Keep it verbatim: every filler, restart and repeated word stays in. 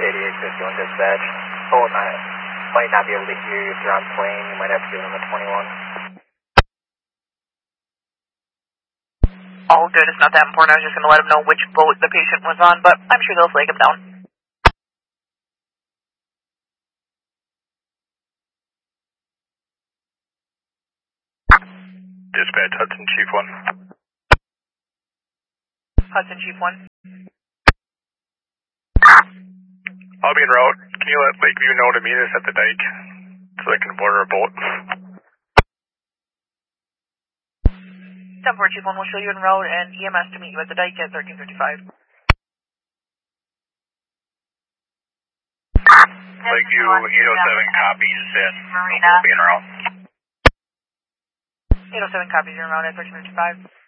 eighty-eight fifty-one dispatch. Oh, not, might not be able to hear you if you're on plane. You might have to give them a twenty-one. All good, it's not that important. I was just going to let them know which boat the patient was on, but I'm sure they'll flag him down. Dispatch, Hudson Chief one. Hudson Chief one. I'll be en route. Can you let Lakeview know to meet us at the dike so I can board our boat? ten four Chief one will show you en route and E M S to meet you at the dike at thirteen fifty-five. Lakeview eight oh seven copies in. Marina. We'll be en route. eight oh seven copies, you're en route at thirteen fifty-five.